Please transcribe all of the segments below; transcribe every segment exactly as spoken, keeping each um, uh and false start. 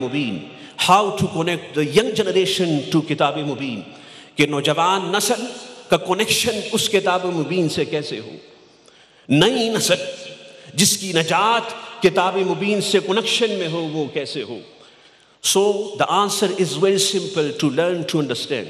Mubeen, how to connect the young generation to کتاب مبین، کہ نوجوان نسل کا کنیکشن اس کتاب مبین سے کیسے ہو، نئی نسل جس کی نجات کتاب مبین سے کنیکشن میں ہو وہ کیسے ہو. سو the answer is very simple to learn to understand.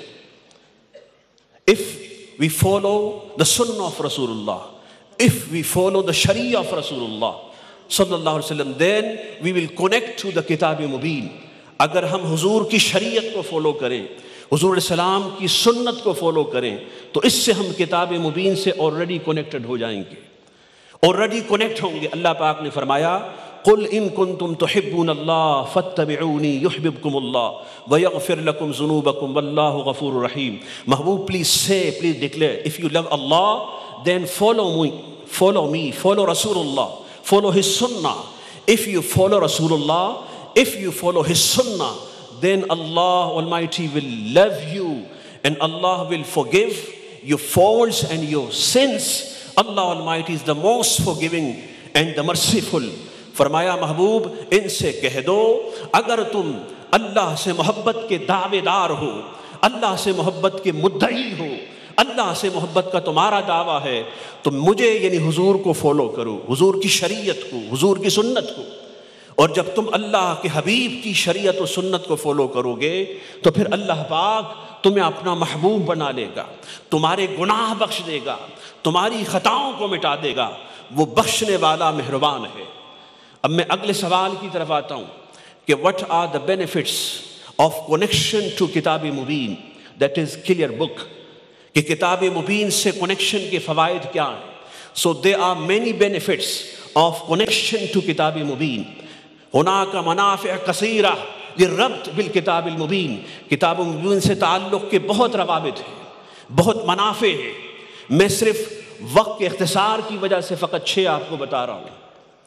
If we follow the sunnah of Rasulullah, if we follow the sharia of Rasulullah sallallahu alaihi wasallam, then we will connect to the kitab mubin. اگر ہم حضور کی شریعت کو follow کریں، حضور علیہ السلام کی سنت کو فالو کریں، تو اس سے ہم کتاب مبین سے آلریڈی کنیکٹڈ ہو جائیں گے، آلریڈی کنیکٹ ہوں گے. اللہ پاک نے فرمایا قل ان کنتم تحبون اللہ فاتبعونی یحببکم اللہ ویغفر لکم ذنوبکم واللہ غفور رحیم. محبوب پلیز سے please declare if you love Allah then follow me follow me follow Rasulullah, follow his sunnah. If you follow Rasulullah, if you follow his sunnah, then Allah Almighty will love you and Allah will forgive your faults and your sins. Allah Almighty is the most forgiving and the merciful. فرمایا محبوب ان سے کہہ دو اگر تم اللہ سے محبت کے دعوے دار ہو، اللہ سے محبت کے مدعی ہو، اللہ سے محبت کا تمہارا دعویٰ ہے، تو مجھے یعنی حضور کو فالو کرو، حضور کی شریعت کو، حضور کی سنت کو. اور جب تم اللہ کے حبیب کی شریعت و سنت کو فالو کرو گے تو پھر اللہ پاک تمہیں اپنا محبوب بنا لے گا، تمہارے گناہ بخش دے گا، تمہاری خطاؤں کو مٹا دے گا. وہ بخشنے والا مہربان ہے. اب میں اگلے سوال کی طرف آتا ہوں کہ what are the benefits of connection to کتاب مبین، that is clear book، کہ کتاب مبین سے کنیکشن کے فوائد کیا ہیں. so there are many benefits of connection to کتاب مبین. ہناک منافع کثیرہ للربط بالکتاب المبین، کتاب مبین سے تعلق کے بہت روابط ہیں، بہت منافع ہیں. میں صرف وقت کے اختصار کی وجہ سے فقط چھ آپ کو بتا رہا ہوں.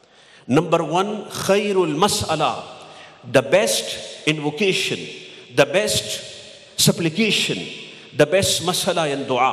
نمبر ون، خیر المسئلہ، the best invocation, the best supplication, the best مسئلہ ان دعا.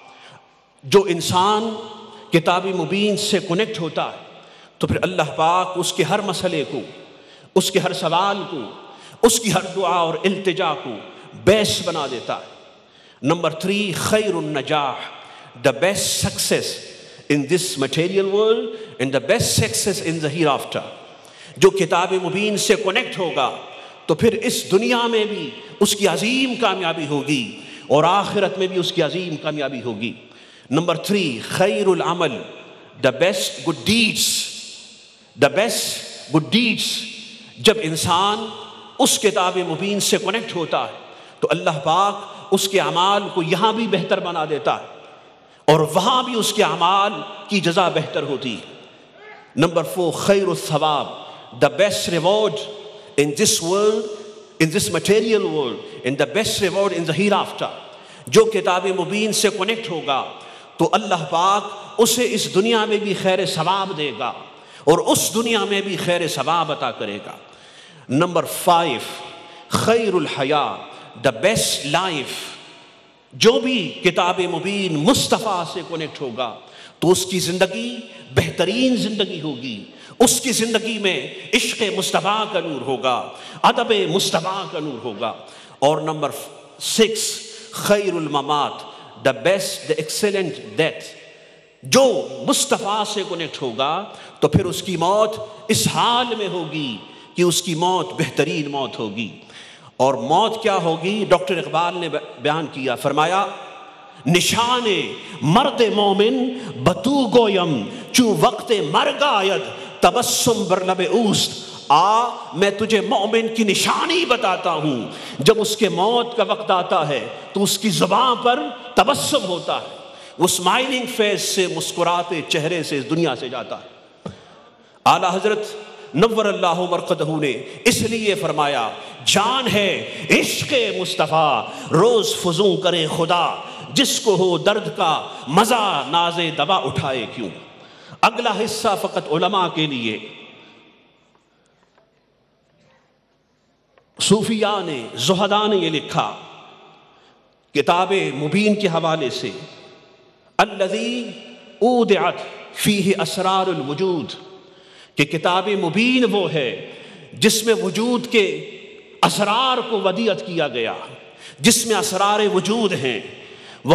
جو انسان کتاب مبین سے کنیکٹ ہوتا ہے تو پھر اللہ پاک اس کے ہر مسئلے کو، اس کے ہر سوال کو، اس کی ہر دعا اور التجا کو بیس بنا دیتا ہے. نمبر تھری، خیر النجاح، the best success in this material world and the best success in the hereafter. جو کتاب مبین سے کنیکٹ ہوگا تو پھر اس دنیا میں بھی اس کی عظیم کامیابی ہوگی اور آخرت میں بھی اس کی عظیم کامیابی ہوگی. نمبر تھری، خیر العمل، the best good deeds، the best good deeds. جب انسان اس کتاب مبین سے کنیکٹ ہوتا ہے تو اللہ پاک اس کے اعمال کو یہاں بھی بہتر بنا دیتا ہے اور وہاں بھی اس کے اعمال کی جزا بہتر ہوتی ہے. نمبر فور، خیر الثواب، the best reward in this world, in this material world, in the best reward in the Heer after. جو کتاب مبین سے کنیکٹ ہوگا تو اللہ پاک اسے اس دنیا میں بھی خیر ثواب دے گا اور اس دنیا میں بھی خیر ثواب عطا کرے گا. نمبر فائیو، خیر الحیاء، دا بیسٹ لائف. جو بھی کتاب مبین مصطفیٰ سے کنیکٹ ہوگا تو اس کی زندگی بہترین زندگی ہوگی. اس کی زندگی میں عشق مصطفیٰ کا نور ہوگا، ادب مصطفیٰ کا نور ہوگا. اور نمبر سکس، خیر الممات، the best the excellent death. جو مصطفیٰ سے کنیکٹ ہوگا تو پھر اس کی موت اس حال میں ہوگی کہ اس کی موت بہترین موت ہوگی. اور موت کیا ہوگی؟ ڈاکٹر اقبال نے بیان کیا، فرمایا نشان مرد مومن بتو گویم چوں وقت مرگ آید تبسم بر لب اوست. آ میں تجھے مومن کی نشانی بتاتا ہوں، جب اس کے موت کا وقت آتا ہے تو اس کی زبان پر تبسم ہوتا ہے، وہ اسمائلنگ فیس سے، مسکراتے چہرے سے اس دنیا سے جاتا ہے. اعلیٰ حضرت نور اللہ مرقدہ نے اس لیے فرمایا جان ہے عشق مصطفیٰ روز فزوں کرے خدا، جس کو ہو درد کا مزہ ناز دوا اٹھائے کیوں. اگلا حصہ فقط علماء کے لیے. صوفیاء نے، زہداء نے یہ لکھا کتاب مبین کے حوالے سے، الذی اودعت فیہ اسرار الوجود، کہ کتاب مبین وہ ہے جس میں وجود کے اسرار کو ودیعت کیا گیا، جس میں اسرار وجود ہیں،